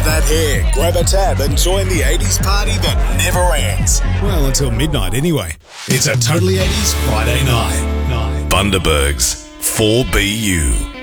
that hair, grab a tab and join the 80s party that never ends. Well, until midnight anyway. It's a Totally 80s Friday night. Bundaberg's 4BU.